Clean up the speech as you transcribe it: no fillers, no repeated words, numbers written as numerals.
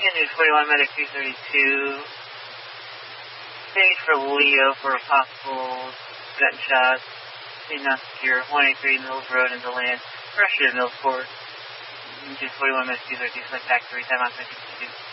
Engine 41 Medic 232. Stage for Leo for a possible gunshot. Speed not secure. 183 Mills Road into land. Pressure to Millsport. Engine 41 Medic 232. Select back 3 time on 52.